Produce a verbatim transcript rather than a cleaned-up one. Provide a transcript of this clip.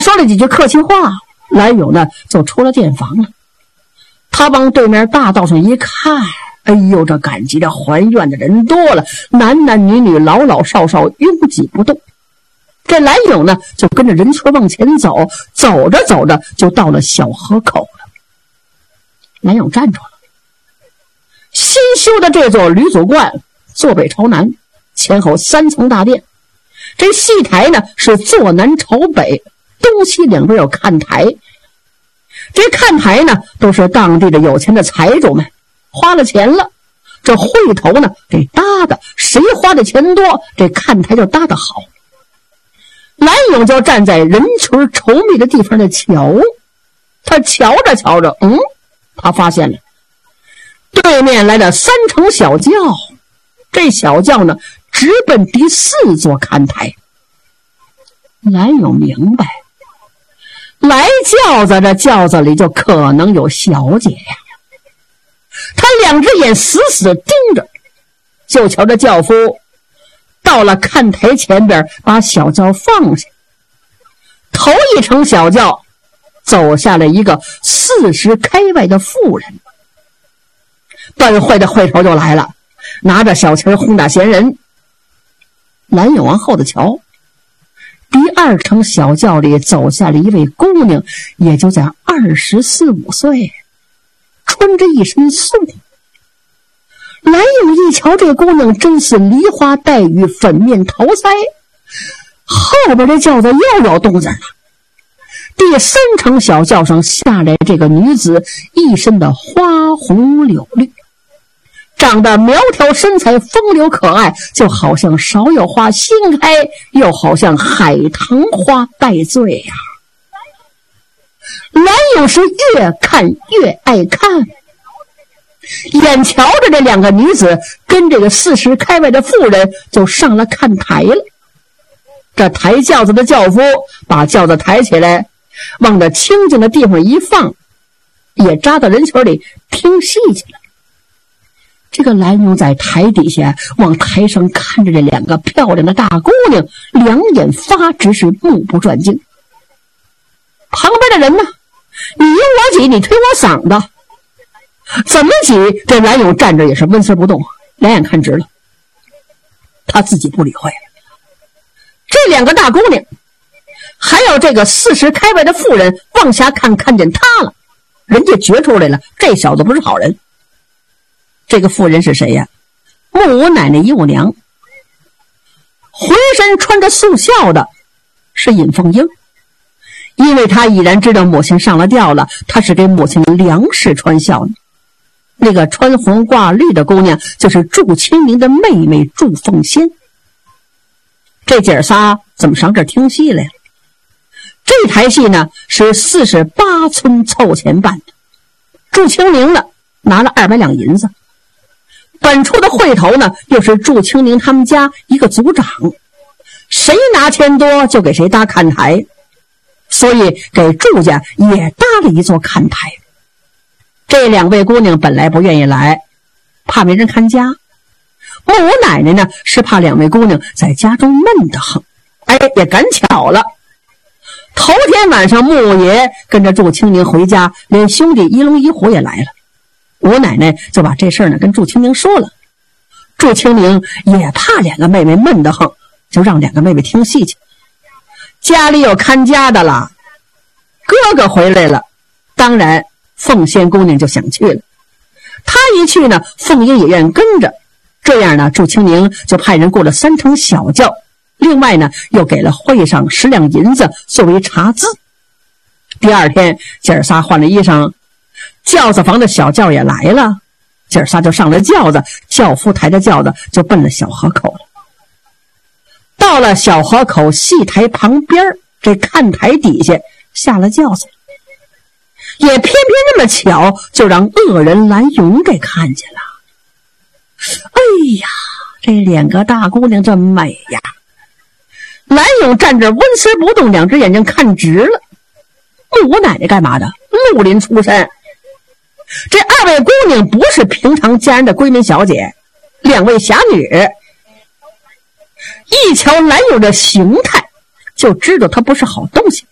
说了几句客气话，蓝勇呢就出了店房了。他往对面大道上一看，哎呦，这赶集着还愿的人多了，男男女女老老少少拥挤不动。这蓝勇呢就跟着人群往前走，走着走着就到了小河口了。蓝勇站住了。新修的这座吕祖观坐北朝南，前后三层大殿，这戏台呢是坐南朝北，东西两边有看台。这看台呢都是当地的有钱的财主们花了钱了，这会头呢给搭的，谁花的钱多，这看台就搭得好。蓝勇就站在人群稠密的地方的瞧，他瞧着瞧着，嗯，他发现了对面来了三乘小轿，这小轿呢直奔第四座看台。蓝勇明白，来轿子，这轿子里就可能有小姐呀。他两只眼死死盯着，就瞧着轿夫到了看台前边，把小轿放下。头一乘小轿走下来一个四十开外的妇人，本会的会头就来了，拿着小旗轰打闲人。蓝勇往后的瞧，第二乘小轿里走下了一位姑娘，也就在二十四五岁，穿着一身素。蓝勇一瞧，这姑娘真是梨花带雨，粉面桃腮。后边这轿子又有动静了。第三乘小轿上下来这个女子，一身的花红柳绿，长得苗条身材，风流可爱，就好像芍药花新开，又好像海棠花带醉呀、啊。蓝勇是越看越爱看，眼瞧着这两个女子跟这个四十开外的妇人就上了看台了。这抬轿子的轿夫把轿子抬起来，往这清静的地方一放，也扎到人群里听戏去了。这个蓝勇在台底下往台上看着这两个漂亮的大姑娘，两眼发直，是目不转睛。旁边的人呢，你拥我挤，你推我搡的，怎么挤？这蓝勇站着也是纹丝不动，两眼看直了，他自己不理会。这两个大姑娘还有这个四十开外的妇人往下看，看见他了，人家觉出来了，这小子不是好人。这个妇人是谁呀？木五奶奶姨母娘。浑身穿着素孝的是尹凤英，因为他已然知道母亲上了吊了，他是给母亲粮食穿孝呢。那个穿红挂绿的姑娘就是祝清明的妹妹祝凤仙。这姐仨怎么上这儿听戏来了？这台戏呢是四十八村凑钱办的，祝清明呢拿了二百两银子，本处的会头呢又是祝清明他们家一个族长，谁拿钱多就给谁搭看台，所以给祝家也搭了一座看台。这两位姑娘本来不愿意来，怕没人看家。木五奶奶呢是怕两位姑娘在家中闷得很，哎，也赶巧了，头天晚上木五爷跟着祝清明回家，连兄弟一龙一虎也来了。吴奶奶就把这事儿呢跟祝清明说了，祝清明也怕两个妹妹闷得很，就让两个妹妹听戏去。家里有看家的了，哥哥回来了，当然凤仙姑娘就想去了。她一去呢，凤英也愿跟着。这样呢，祝清明就派人雇了三乘小轿，另外呢又给了会上十两银子作为茶资。第二天姐儿仨换了衣裳，轿子房的小轿也来了，姐儿仨就上了轿子，轿夫抬着轿子就奔了小河口了。到了小河口戏台旁边，这看台底下下了轿子，也偏偏那么巧，就让恶人蓝勇给看见了。哎呀，这两个大姑娘真美呀！蓝勇站着纹丝不动，两只眼睛看直了。木五奶奶干嘛的？绿林出身。这二位姑娘不是平常家人的闺门小姐，两位侠女。一瞧蓝勇的形态，就知道她不是好东西。